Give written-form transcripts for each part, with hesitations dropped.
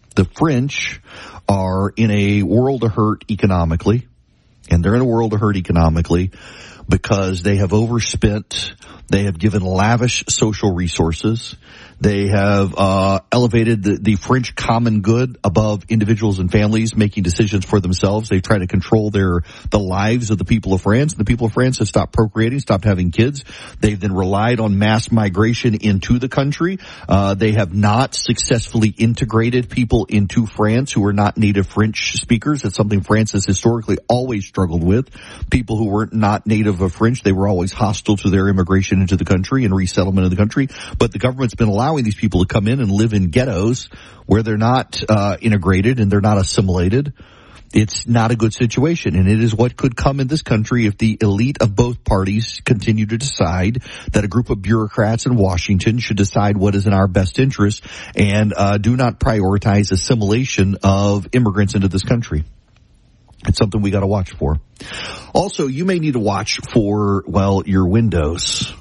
The French are in a world of hurt economically, and they're in a world of hurt economically because they have overspent. They have given lavish social resources. They have elevated the French common good above individuals and families making decisions for themselves. They try to control the lives of the people of France. The people of France have stopped procreating, stopped having kids. They've then relied on mass migration into the country. They have not successfully integrated people into France who are not native French speakers. It's something France has historically always struggled with. People who were not native of French, they were always hostile to their immigration into the country and resettlement of the country. But the government's been allowing these people to come in and live in ghettos where they're not integrated and they're not assimilated. It's not a good situation, and it is what could come in this country if the elite of both parties continue to decide that a group of bureaucrats in Washington should decide what is in our best interest and do not prioritize assimilation of immigrants into this country. It's something we got to watch for. Also, you may need to watch for, your windows.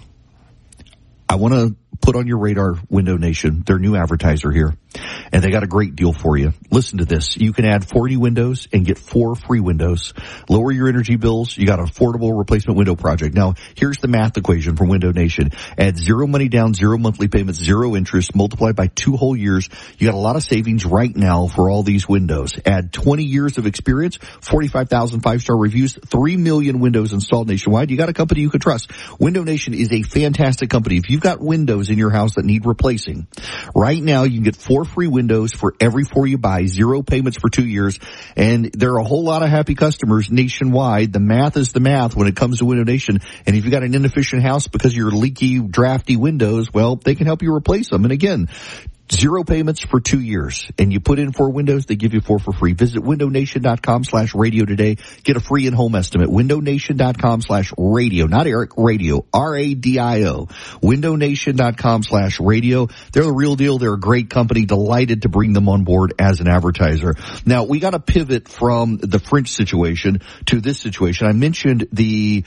I want to put on your radar Window Nation, their new advertiser here, and they got a great deal for you. Listen to this. You can add 40 windows and get 4 free windows. Lower your energy bills. You got an affordable replacement window project. Now, here's the math equation from Window Nation. Add 0 money down, 0 monthly payments, 0 interest, multiplied by 2 whole years. You got a lot of savings right now for all these windows. Add 20 years of experience, 45,000 5-star reviews, 3 million windows installed nationwide. You got a company you can trust. Window Nation is a fantastic company. If you've got windows in your house that need replacing, right now you can get 4 free windows for every 4 you buy, 0 payments for 2 years, and there are a whole lot of happy customers nationwide. The math is the math when it comes to Window Nation, and if you've got an inefficient house because of your leaky, drafty windows, they can help you replace them. And again, 0 payments for 2 years. And you put in 4 windows, they give you 4 for free. Visit windownation.com/radio today. Get a free in-home estimate. windownation.com/radio. Not Eric, radio. RADIO. windownation.com/radio. They're the real deal. They're a great company. Delighted to bring them on board as an advertiser. Now, we got to pivot from the French situation to this situation. I mentioned the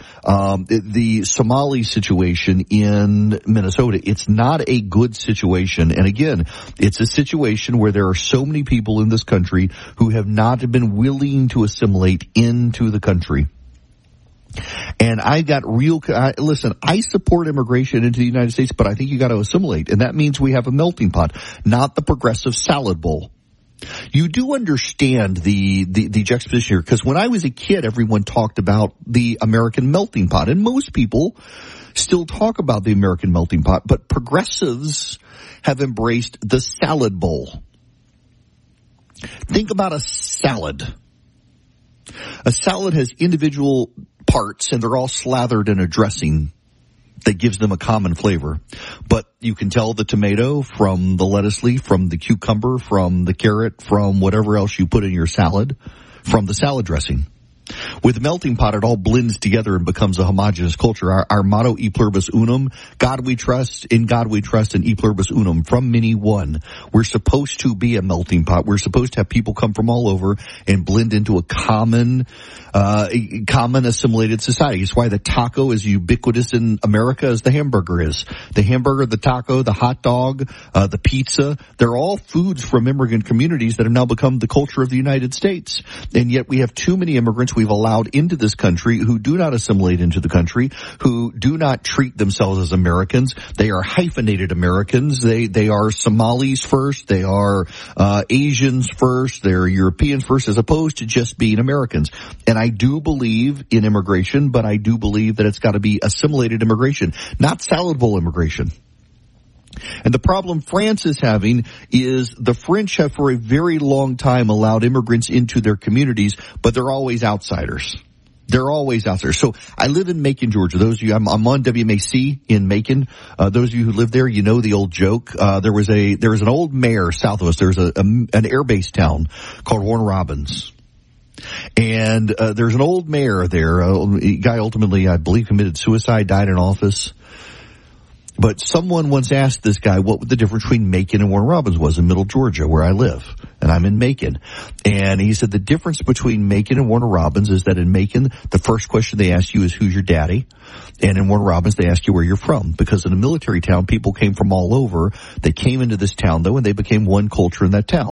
Somali situation in Minnesota. It's not a good situation. And again, it's a situation where there are so many people in this country who have not been willing to assimilate into the country. And I got listen, I support immigration into the United States, but I think you got to assimilate. And that means we have a melting pot, not the progressive salad bowl. You do understand the juxtaposition here, because when I was a kid, everyone talked about the American melting pot, and most people still talk about the American melting pot, but progressives have embraced the salad bowl. Think about a salad. A salad has individual parts, and they're all slathered in a dressing that gives them a common flavor. But you can tell the tomato from the lettuce leaf, from the cucumber, from the carrot, from whatever else you put in your salad, from the salad dressing. With the melting pot, it all blends together and becomes a homogeneous culture. Our motto, E pluribus unum, God we trust, in God we trust, and E pluribus unum, from many one. We're supposed to be a melting pot. We're supposed to have people come from all over and blend into a common assimilated society. It's why the taco is ubiquitous in America as the hamburger is. The hamburger, the taco, the hot dog, the pizza, they're all foods from immigrant communities that have now become the culture of the United States. And yet we have too many immigrants we've allowed into this country who do not assimilate into the country, who do not treat themselves as Americans. They are hyphenated Americans. They are Somalis first. They are Asians first. They're Europeans first, as opposed to just being Americans. And I do believe in immigration, but I do believe that it's got to be assimilated immigration, not salad bowl immigration. And the problem France is having is the French have for a very long time allowed immigrants into their communities, but they're always outsiders. They're always out there. So I live in Macon, Georgia. Those of you, I'm on WMAC in Macon. Those of you who live there, you know the old joke. There was an old mayor south of us. There's an air base town called Warner Robins. And there's an old mayor there. A guy ultimately, I believe, committed suicide, died in office. But someone once asked this guy what the difference between Macon and Warner Robins was in Middle Georgia, where I live. And I'm in Macon. And he said the difference between Macon and Warner Robins is that in Macon, the first question they ask you is, who's your daddy? And in Warner Robins, they ask you where you're from. Because in a military town, people came from all over. They came into this town, though, and they became one culture in that town.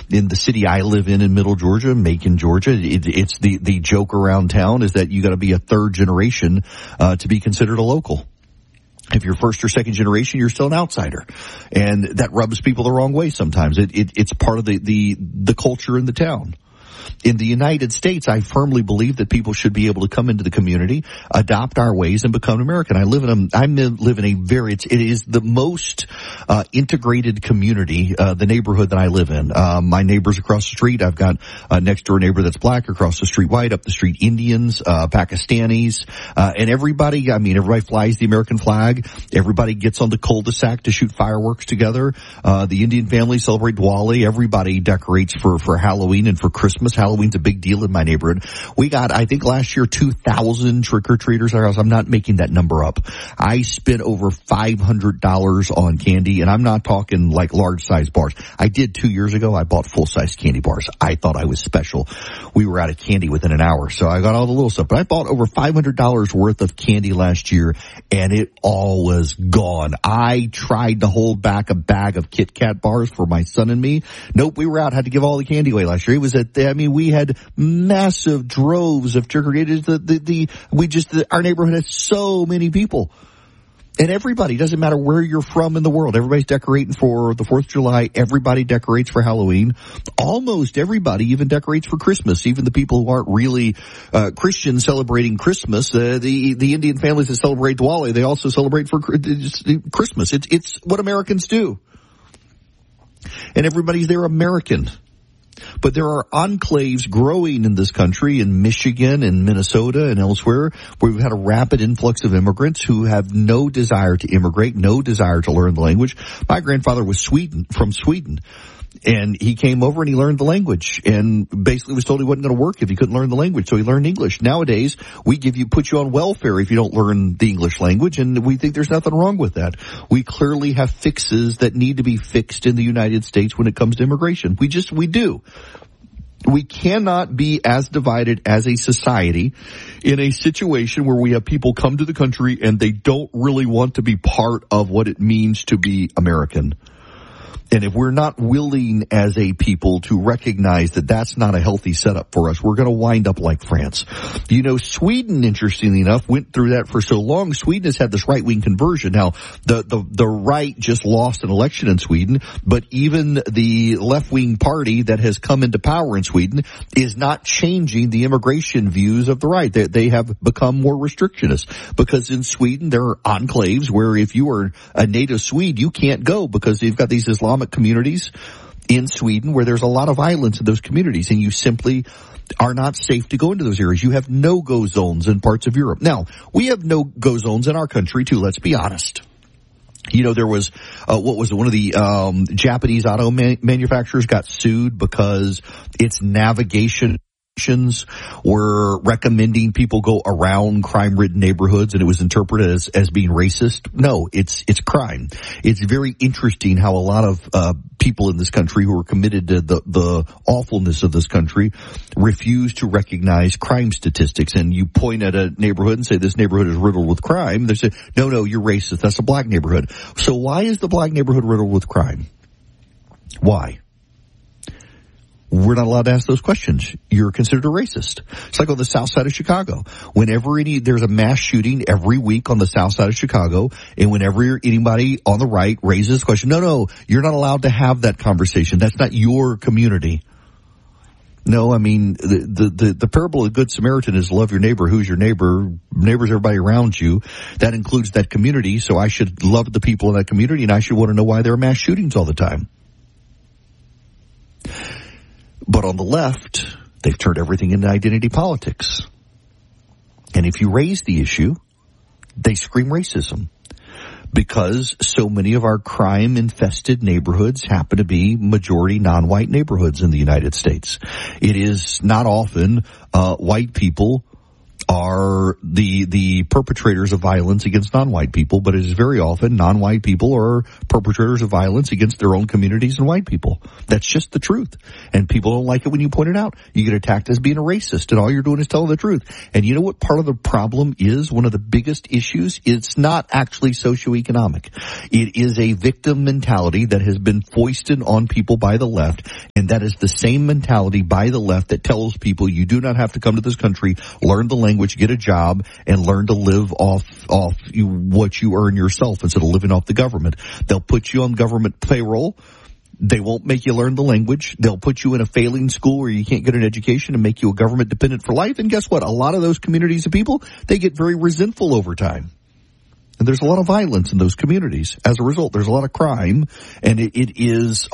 In the city I live in Middle Georgia, Macon, Georgia, it's the joke around town is that you got to be a third generation to be considered a local. If you're first or second generation, you're still an outsider, and that rubs people the wrong way sometimes. It's part of the culture in the town. In the United States, I firmly believe that people should be able to come into the community, adopt our ways, and become American. I live in it is the most integrated community, the neighborhood that I live in. My neighbors across the street, I've got a next door neighbor that's black, across the street white, up the street Indians, Pakistanis, and everybody flies the American flag. Everybody gets on the cul-de-sac to shoot fireworks together. The Indian families celebrate Diwali. Everybody decorates for Halloween and for Christmas. Halloween's a big deal in my neighborhood. We got, I think last year, 2,000 trick-or-treaters at our house. I'm not making that number up. I spent over $500 on candy, and I'm not talking like large-size bars. I did 2 years ago. I bought full-size candy bars. I thought I was special. We were out of candy within an hour, so I got all the little stuff. But I bought over $500 worth of candy last year, and it all was gone. I tried to hold back a bag of Kit Kat bars for my son and me. Nope, we were out. Had to give all the candy away last year. It was we had massive droves of trick-or-treaters. Our neighborhood has so many people. And everybody, doesn't matter where you're from in the world, everybody's decorating for the 4th of July. Everybody decorates for Halloween. Almost everybody even decorates for Christmas. Even the people who aren't really Christians celebrating Christmas. The Indian families that celebrate Diwali, they also celebrate for Christmas. It's what Americans do. And everybody's there American. But there are enclaves growing in this country, in Michigan and Minnesota and elsewhere, where we've had a rapid influx of immigrants who have no desire to immigrate, no desire to learn the language. My grandfather was from Sweden. And he came over and he learned the language and basically was told he wasn't going to work if he couldn't learn the language. So he learned English. Nowadays, we put you on welfare if you don't learn the English language, and we think there's nothing wrong with that. We clearly have fixes that need to be fixed in the United States when it comes to immigration. We do. We cannot be as divided as a society in a situation where we have people come to the country and they don't really want to be part of what it means to be American. And if we're not willing as a people to recognize that that's not a healthy setup for us, we're going to wind up like France. Sweden, interestingly enough, went through that for so long. Sweden has had this right-wing conversion. Now, the right just lost an election in Sweden, but even the left-wing party that has come into power in Sweden is not changing the immigration views of the right. They have become more restrictionist because in Sweden there are enclaves where if you are a native Swede, you can't go because you've got these Islamic communities in Sweden where there's a lot of violence in those communities, and you simply are not safe to go into those areas. You have no-go zones in parts of Europe. Now, we have no-go zones in our country too, let's be honest. There was, one of the Japanese auto manufacturers got sued because its navigation were recommending people go around crime-ridden neighborhoods, and it was interpreted as being racist. No, it's crime. It's very interesting how a lot of people in this country who are committed to the awfulness of this country refuse to recognize crime statistics. And you point at a neighborhood and say this neighborhood is riddled with crime. They say, no, you're racist. That's a black neighborhood. So why is the black neighborhood riddled with crime? Why? We're not allowed to ask those questions. You're considered a racist. It's like on the south side of Chicago. Whenever there's a mass shooting every week on the south side of Chicago, and whenever anybody on the right raises the question, no, you're not allowed to have that conversation. That's not your community. No, the parable of the Good Samaritan is love your neighbor. Who's your neighbor? Neighbor's everybody around you. That includes that community, so I should love the people in that community, and I should want to know why there are mass shootings all the time. But on the left, they've turned everything into identity politics. And if you raise the issue, they scream racism. Because so many of our crime-infested neighborhoods happen to be majority non-white neighborhoods in the United States. It is not often white people are the perpetrators of violence against non-white people, but it is very often non-white people are perpetrators of violence against their own communities and white people. That's just the truth. And people don't like it when you point it out. You get attacked as being a racist, and all you're doing is telling the truth. And you know what part of the problem is? One of the biggest issues? It's not actually socioeconomic. It is a victim mentality that has been foisted on people by the left, and that is the same mentality by the left that tells people you do not have to come to this country, learn the language, get a job, and learn to live off what you earn yourself instead of living off the government. They'll put you on government payroll. They won't make you learn the language. They'll put you in a failing school where you can't get an education and make you a government dependent for life. And guess what? A lot of those communities of people, they get very resentful over time. And there's a lot of violence in those communities. As a result, there's a lot of crime, and it is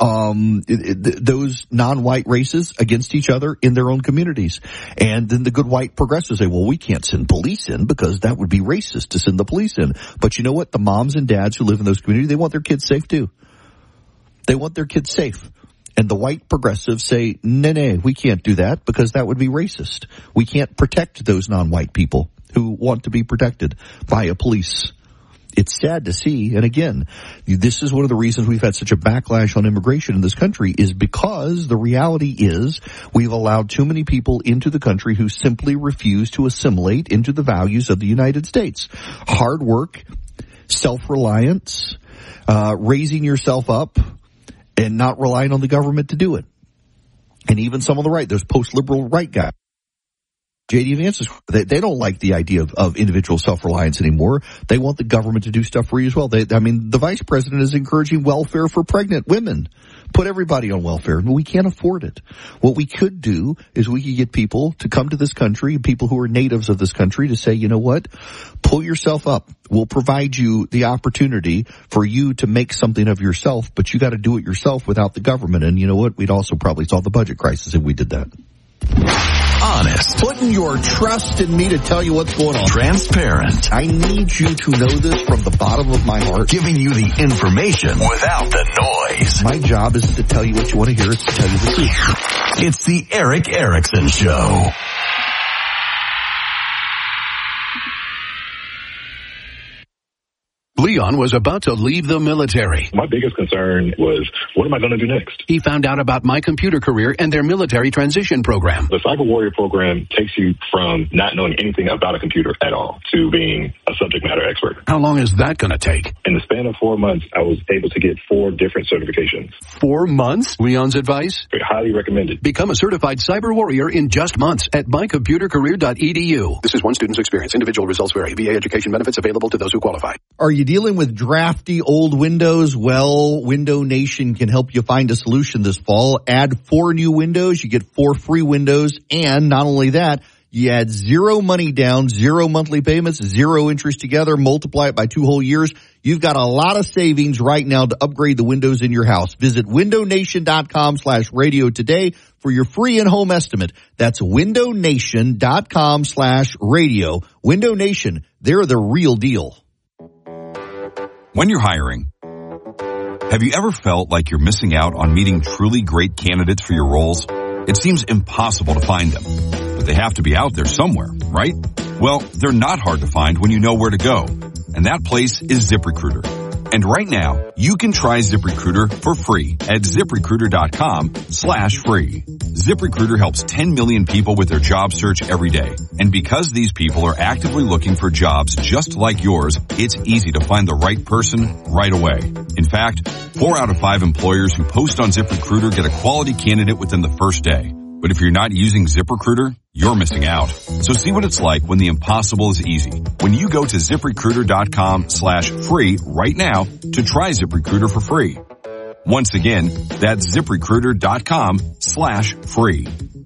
those non-white races against each other in their own communities. And then the good white progressives say, well, we can't send police in because that would be racist to send the police in. But you know what? The moms and dads who live in those communities, they want their kids safe too. They want their kids safe. And the white progressives say, no, we can't do that because that would be racist. We can't protect those non-white people who want to be protected by a police. It's sad to see, and again, this is one of the reasons we've had such a backlash on immigration in this country is because the reality is we've allowed too many people into the country who simply refuse to assimilate into the values of the United States. Hard work, self-reliance, raising yourself up, and not relying on the government to do it. And even some on the right, those post-liberal right guys. J.D. Vance, they don't like the idea of individual self-reliance anymore. They want the government to do stuff for you as well. The vice president is encouraging welfare for pregnant women. Put everybody on welfare. We can't afford it. What we could do is we could get people to come to this country, people who are natives of this country, to say, you know what? Pull yourself up. We'll provide you the opportunity for you to make something of yourself, but you got to do it yourself without the government. And you know what? We'd also probably solve the budget crisis if we did that. Honest. Putting your trust in me to tell you what's going on. Transparent. I need you to know this from the bottom of my heart. Giving you the information without the noise. My job is to tell you what you want to hear. It's to tell you the truth. It's the Erick Erickson Show. Leon was about to leave the military. My biggest concern was, what am I going to do next? He found out about My Computer Career and their military transition program. The Cyber Warrior program takes you from not knowing anything about a computer at all to being a subject matter expert. How long is that going to take? In the span of 4 months, I was able to get 4 different certifications. 4 months? Leon's advice? Highly recommended. Become a certified Cyber Warrior in just months at mycomputercareer.edu. This is one student's experience. Individual results vary. VA education benefits available to those who qualify. Are you dealing with drafty old windows? Well, Window Nation can help you find a solution this fall. Add 4 new windows, you get 4 free windows, and not only that, you add 0 money down, 0 monthly payments, 0 interest together, multiply it by 2 whole years. You've got a lot of savings right now to upgrade the windows in your house. Visit windownation.com/radio today for your free in-home estimate. That's windownation.com/radio. Window Nation, they're the real deal. When you're hiring, have you ever felt like you're missing out on meeting truly great candidates for your roles? It seems impossible to find them, but they have to be out there somewhere, right? Well, they're not hard to find when you know where to go, and that place is ZipRecruiter. And right now, you can try ZipRecruiter for free at ZipRecruiter.com/free. ZipRecruiter helps 10 million people with their job search every day. And because these people are actively looking for jobs just like yours, it's easy to find the right person right away. In fact, 4 out of 5 employers who post on ZipRecruiter get a quality candidate within the first day. But if you're not using ZipRecruiter, you're missing out. So see what it's like when the impossible is easy. When you go to ZipRecruiter.com/free right now to try ZipRecruiter for free. Once again, that's ZipRecruiter.com/free.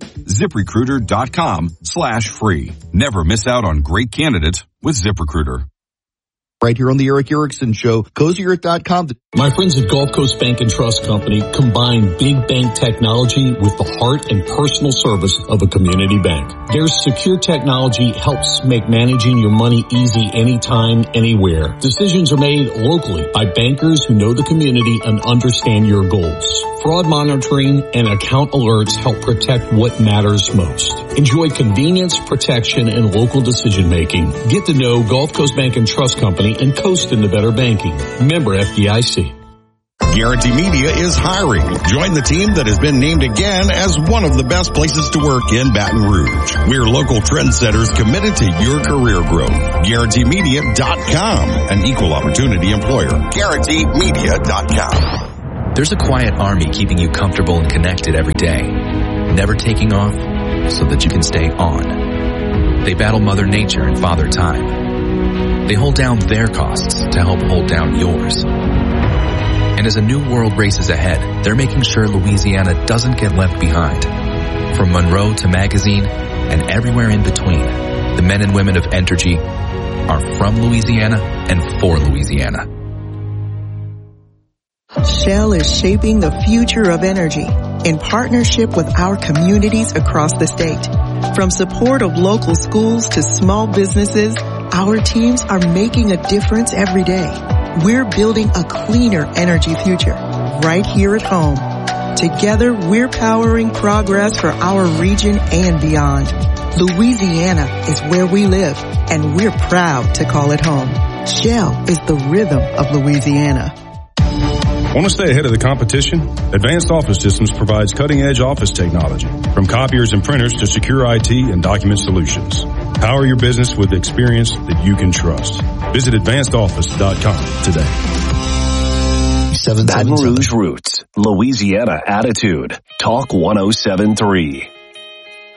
ZipRecruiter.com/free. Never miss out on great candidates with ZipRecruiter. Right here on the Erick Erickson Show, CozyEarth.com. My friends at Gulf Coast Bank and Trust Company combine big bank technology with the heart and personal service of a community bank. Their secure technology helps make managing your money easy anytime, anywhere. Decisions are made locally by bankers who know the community and understand your goals. Fraud monitoring and account alerts help protect what matters most. Enjoy convenience, protection, and local decision making. Get to know Gulf Coast Bank and Trust Company and coast into better banking. Member FDIC. Guarantee Media is hiring. Join the team that has been named again as one of the best places to work in Baton Rouge. We're local trendsetters committed to your career growth. GuaranteeMedia.com, an equal opportunity employer. GuaranteeMedia.com. There's a quiet army keeping you comfortable and connected every day, never taking off so that you can stay on. They battle Mother Nature and Father Time. They hold down their costs to help hold down yours. And as a new world races ahead, they're making sure Louisiana doesn't get left behind. From Monroe to Magazine and everywhere in between, the men and women of Entergy are from Louisiana and for Louisiana. Shell is shaping the future of energy in partnership with our communities across the state. From support of local schools to small businesses, our teams are making a difference every day. We're building a cleaner energy future right here at home. Together, we're powering progress for our region and beyond. Louisiana is where we live, and we're proud to call it home. Shell is the rhythm of Louisiana. Want to stay ahead of the competition? Advanced Office Systems provides cutting-edge office technology, from copiers and printers to secure IT and document solutions. Power your business with experience that you can trust. Visit AdvancedOffice.com today. Baton Rouge Roots, Louisiana Attitude, Talk 107.3.